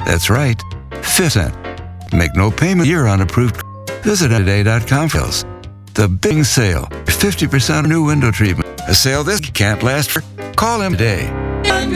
That's right, 50%. Make no payment year on approved. Visit today.com. The big sale, 50% new window treatment. A sale this can't last for. Call him today.